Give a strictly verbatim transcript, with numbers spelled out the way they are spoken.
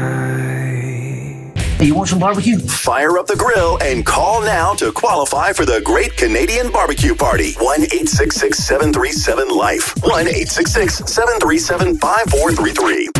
Hey, you want some barbecue? Fire up the grill and call now to qualify for the Great Canadian Barbecue Party. one eight six six, seven three seven, LIFE. one eight six six, seven three seven, five four three three.